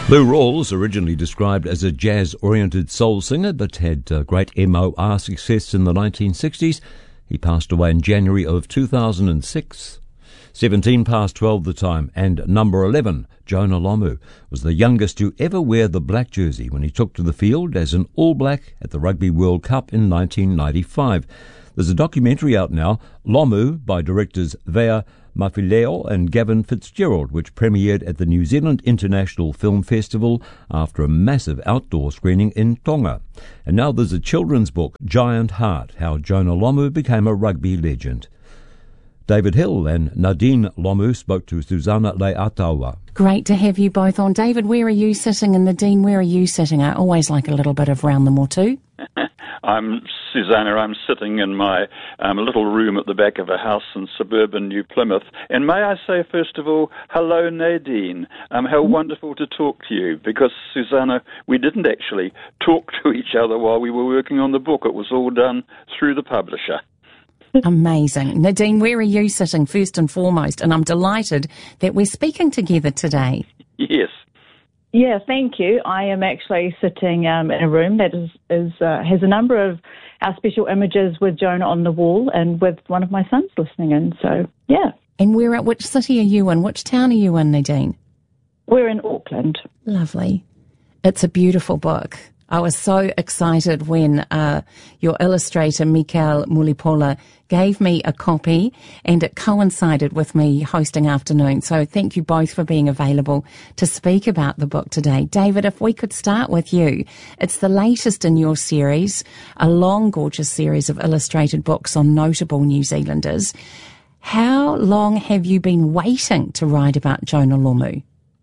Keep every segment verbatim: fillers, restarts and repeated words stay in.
Lou Rawls, originally described as a jazz-oriented soul singer, but had uh, great M O R success in the nineteen sixties. He passed away in January of two thousand six. seventeen past twelve the time, and number eleven, Jonah Lomu, was the youngest to ever wear the black jersey when he took to the field as an All Black at the Rugby World Cup in nineteen ninety-five. There's a documentary out now, Lomu, by directors Vea Mafileo and Gavin Fitzgerald, which premiered at the New Zealand International Film Festival after a massive outdoor screening in Tonga. And now there's a children's book, Giant Heart, How Jonah Lomu Became a Rugby Legend. David Hill and Nadine Lomu spoke to Susanna Le'atawa. Great to have you both on. David, where are you sitting? And Nadine, where are you sitting? I always like a little bit of round the motu. I'm Susanna. I'm sitting in my um, little room at the back of a house in suburban New Plymouth. And may I say, first of all, hello, Nadine. Um, how wonderful to talk to you. Because, Susanna, we didn't actually talk to each other while we were working on the book. It was all done through the publisher. Amazing. Nadine, where are you sitting first and foremost? And I'm delighted that we're speaking together today. Yes. Yeah, thank you. I am actually sitting um, in a room that is, is uh, has a number of our special images with Jonah on the wall and with one of my sons listening in. So, yeah. And where at which city are you in? Which town are you in, Nadine? We're in Auckland. Lovely. It's a beautiful book. I was so excited when uh, your illustrator, Mikael Mulipola, gave me a copy, and it coincided with me hosting afternoon. So thank you both for being available to speak about the book today. David, if we could start with you. It's the latest in your series, a long, gorgeous series of illustrated books on notable New Zealanders. How long have you been waiting to write about Jonah Lomu?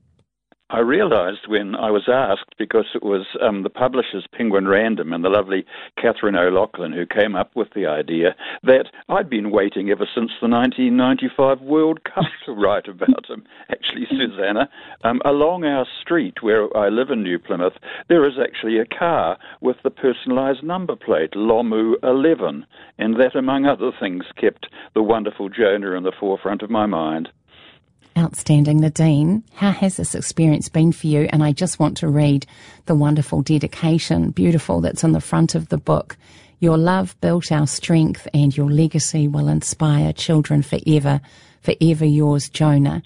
I realised when I was asked, because it was um, the publishers Penguin Random and the lovely Catherine O'Loughlin who came up with the idea, that I'd been waiting ever since the nineteen ninety-five World Cup to write about him. Actually, Susanna, um, along our street where I live in New Plymouth, there is actually a car with the personalised number plate, Lomu eleven, and that, among other things, kept the wonderful Jonah in the forefront of my mind. Outstanding. Nadine, how has this experience been for you? And I just want to read the wonderful dedication, beautiful, that's on the front of the book. Your love built our strength and your legacy will inspire children forever. Forever yours, Jonah.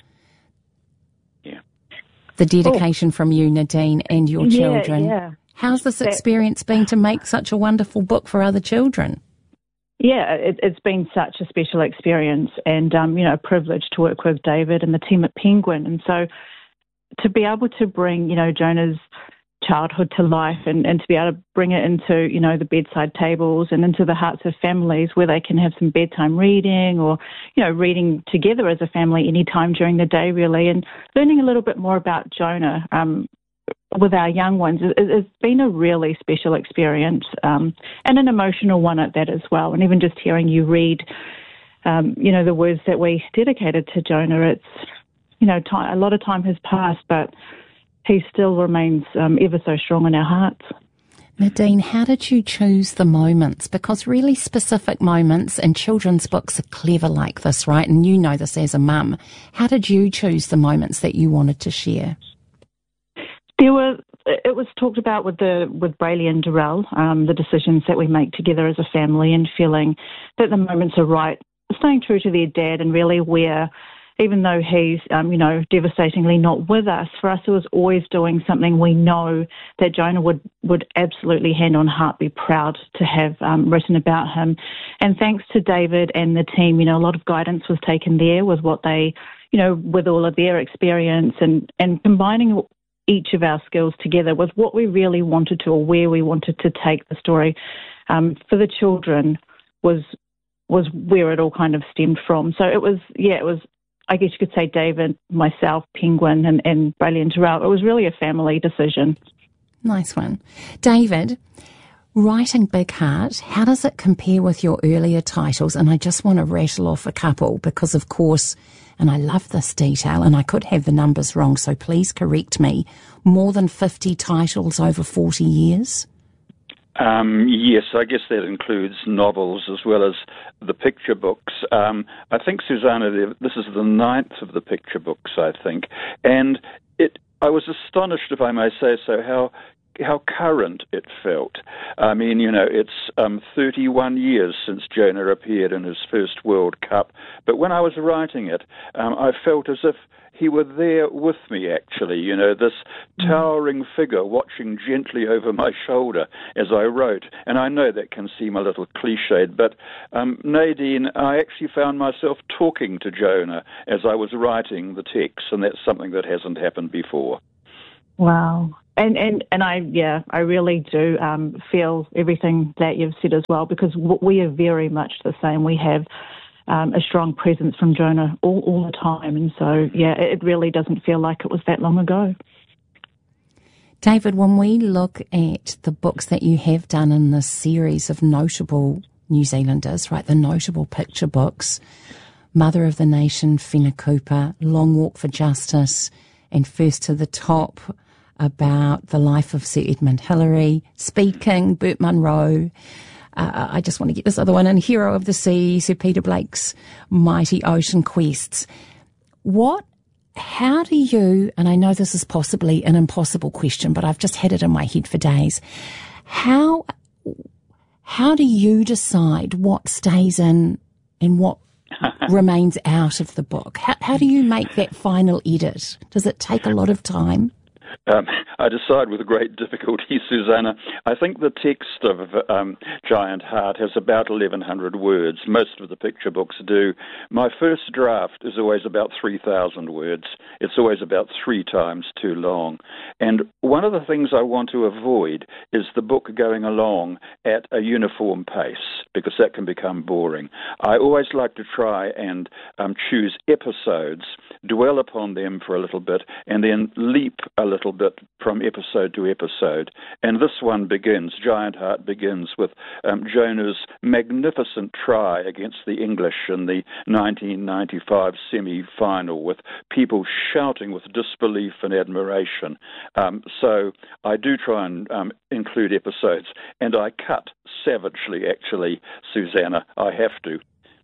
Yeah. The dedication oh. from you, Nadine, and your yeah, children. Yeah. How's this experience been to make such a wonderful book for other children? Yeah, it, it's been such a special experience and, um, you know, a privilege to work with David and the team at Penguin. And so to be able to bring, you know, Jonah's childhood to life and, and to be able to bring it into, you know, the bedside tables and into the hearts of families where they can have some bedtime reading or, you know, reading together as a family any time during the day, really, and learning a little bit more about Jonah, um, with our young ones, it's been a really special experience um, and an emotional one at that as well. And even just hearing you read, um, you know, the words that we dedicated to Jonah, it's, you know, time, a lot of time has passed, but he still remains um, ever so strong in our hearts. Nadine, how did you choose the moments? Because really specific moments, and children's books are clever like this, right? And you know this as a mum. How did you choose the moments that you wanted to share? There were, it was talked about with the with Brayley and Darrell, um, the decisions that we make together as a family and feeling that the moments are right, staying true to their dad and really where, even though he's, um, you know, devastatingly not with us, for us it was always doing something we know that Jonah would, would absolutely hand on heart be proud to have um, written about him. And thanks to David and the team, you know, a lot of guidance was taken there with what they, you know, with all of their experience and, and combining each of our skills together with what we really wanted to or where we wanted to take the story um, for the children was was where it all kind of stemmed from. So it was, yeah, it was, I guess you could say David, myself, Penguin, and, and Brayley and Terrell. It was really a family decision. Nice one. David, writing Big Heart, how does it compare with your earlier titles? And I just want to rattle off a couple because, of course, and I love this detail, and I could have the numbers wrong, so please correct me, more than fifty titles over forty years? Um, yes, I guess that includes novels as well as the picture books. Um, I think, Susanna, this is the ninth of the picture books, I think. And it I was astonished, if I may say so, how how current it felt. I mean, you know, it's um, thirty-one years since Jonah appeared in his first World Cup, but when I was writing it, um, I felt as if he were there with me, actually, you know, this towering figure watching gently over my shoulder as I wrote. And I know that can seem a little cliched, but um, Nadine, I actually found myself talking to Jonah as I was writing the text, and that's something that hasn't happened before. Wow. And, and, and I, yeah, I really do um, feel everything that you've said as well, because we are very much the same. We have um, a strong presence from Jonah all, all the time. And so, yeah, it really doesn't feel like it was that long ago. David, when we look at the books that you have done in this series of notable New Zealanders, right, the notable picture books, Mother of the Nation, Whina Cooper, Long Walk for Justice, and First to the Top, about the life of Sir Edmund Hillary, Speed King, Burt Munro. Uh, I just want to get this other one in, Hero of the Sea, Sir Peter Blake's Mighty Ocean Quests. What, how do you, and I know this is possibly an impossible question, but I've just had it in my head for days. How, how do you decide what stays in and what remains out of the book? How, how do you make that final edit? Does it take a lot of time? Um, I decide with great difficulty, Susanna. I think the text of um, Giant Heart has about eleven hundred words. Most of the picture books do. My first draft is always about three thousand words. It's always about three times too long. And one of the things I want to avoid is the book going along at a uniform pace, because that can become boring. I always like to try and um, choose episodes, dwell upon them for a little bit, and then leap a little bit from episode to episode. And this one begins, Giant Heart begins with um, Jonah's magnificent try against the English in the nineteen ninety-five semi-final, with people shouting with disbelief and admiration. Um, so I do try and um, include episodes, and I cut savagely, actually, Susanna. I have to.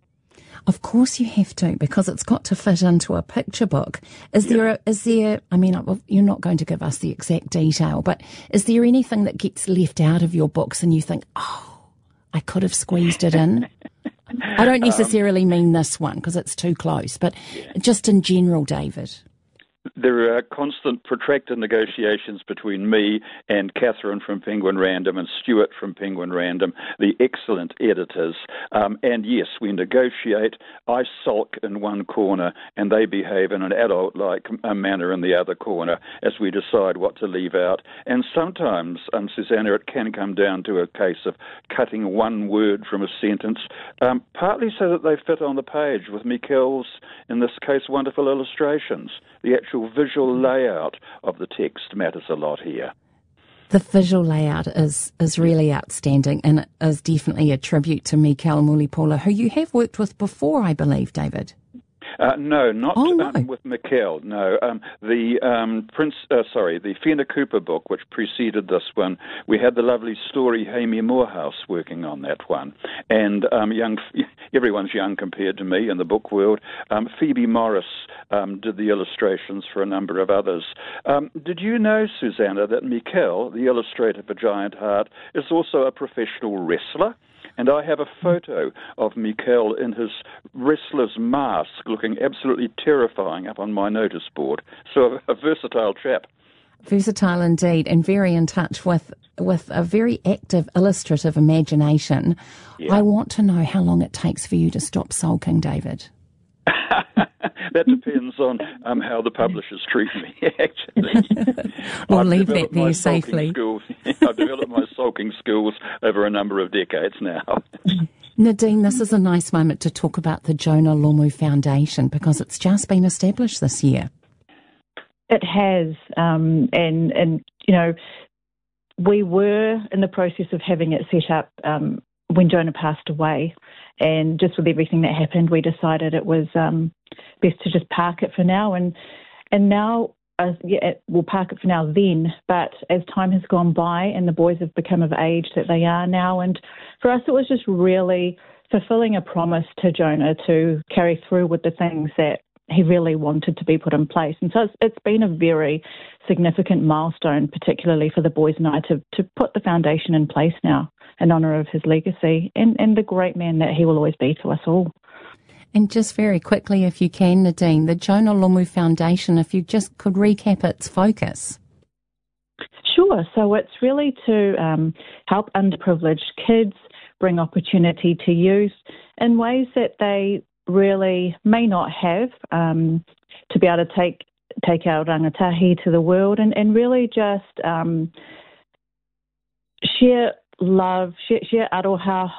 Of course you have to, because it's got to fit into a picture book. Is there, a, is there, I mean, you're not going to give us the exact detail, but is there anything that gets left out of your books and you think, oh, I could have squeezed it in? I don't necessarily mean this one because it's too close, but just in general, David. There are constant, protracted negotiations between me and Catherine from Penguin Random and Stuart from Penguin Random, the excellent editors. Um, and yes, we negotiate. I sulk in one corner and they behave in an adult-like manner in the other corner as we decide what to leave out. And sometimes, um, Susanna, it can come down to a case of cutting one word from a sentence, um, partly so that they fit on the page with Mikel's, in this case, wonderful illustrations. The actual visual layout of the text matters a lot here. The visual layout is, is really outstanding, and it is definitely a tribute to Mikel Mulipola, who you have worked with before, I believe, David. Uh, no, not oh, no. Um, with Mikel. No, um, the um, Prince. Uh, sorry, the Whina Cooper book, which preceded this one. We had the lovely story Amy Morehouse working on that one, and um, young. Everyone's young compared to me in the book world. Um, Phoebe Morris um, did the illustrations for a number of others. Um, did you know, Susanna, that Mikel, the illustrator for Giant Heart, is also a professional wrestler? And I have a photo of Mikel in his wrestler's mask, looking absolutely terrifying, up on my notice board. So a, a versatile chap. Versatile indeed, and very in touch with, with a very active illustrative imagination. Yeah. I want to know how long it takes for you to stop sulking, David. That depends on um, how the publishers treat me, actually. We'll I've leave that there safely. I've developed my sulking skills over a number of decades now. Nadine, this is a nice moment to talk about the Jonah Lomu Foundation, because it's just been established this year. It has, um, and, and, you know, we were in the process of having it set up um, when Jonah passed away, and just with everything that happened, we decided it was um, best to just park it for now, and and now uh, yeah, we'll park it for now then, but as time has gone by and the boys have become of age that they are now, and for us it was just really fulfilling a promise to Jonah to carry through with the things that he really wanted to be put in place. And so it's, it's been a very significant milestone, particularly for the boys and I, to, to put the foundation in place now in honour of his legacy and, and the great man that he will always be to us all. And just very quickly, if you can, Nadine, the Jonah Lomu Foundation, if you just could recap its focus. Sure. So it's really to um, help underprivileged kids bring opportunity to youth in ways that they really may not have, um, to be able to take take our rangatahi to the world and, and really just um, share love, share, share aroha,